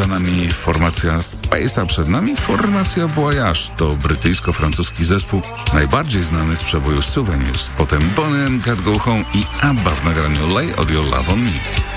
Za nami formacja Space'a, przed nami formacja Voyage. To brytyjsko-francuski zespół, najbardziej znany z przeboju Souvenirs. Potem Boney M. Got Go Home i ABBA w nagraniu Lay All Your Love on Me.